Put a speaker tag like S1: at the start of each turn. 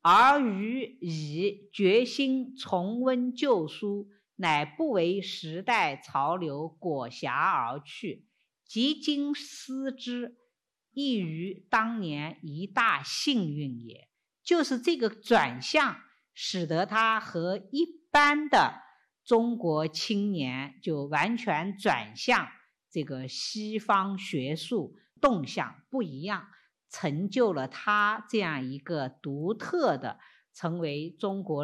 S1: 而余以决心重温旧书，乃不为时代潮流裹挟而去，即今思之，亦于当年一大幸运也。就是这个转向，使得他和一般的中国青年就完全转向这个西方学术动向不一样，成就了他这样一个独特的，成为中国